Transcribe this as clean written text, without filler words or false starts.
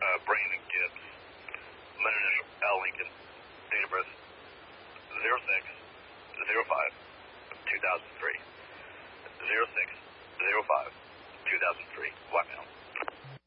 Brandon Gibbs. Middle initial Al Lincoln. Date of birth